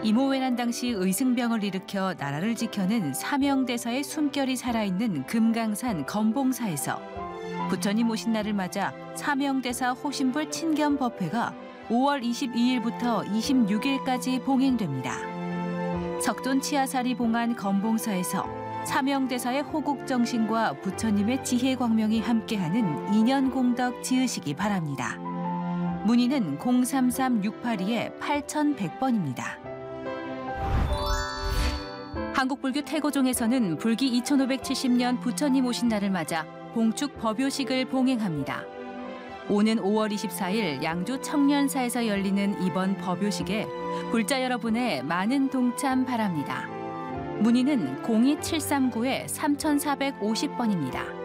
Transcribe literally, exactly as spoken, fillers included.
이모회란 당시 의승병을 일으켜 나라를 지켜낸 사명대사의 숨결이 살아있는 금강산 검봉사에서 부처님 오신 날을 맞아 사명대사 호신불 친견법회가 오월 이십이일부터 이십육일까지 봉행됩니다. 석돈 치아사리 봉안 검봉사에서 사명대사의 호국정신과 부처님의 지혜광명이 함께하는 인연공덕 지으시기 바랍니다. 문의는 공삼삼 육팔이 팔천백 번입니다. 한국불교 태고종에서는 불기 이천오백칠십년 부처님 오신 날을 맞아 봉축 법요식을 봉행합니다. 오는 오월 이십사일 양주 청년사에서 열리는 이번 법요식에 불자 여러분의 많은 동참 바랍니다. 문의는 공이칠삼구 삼사오십 번입니다.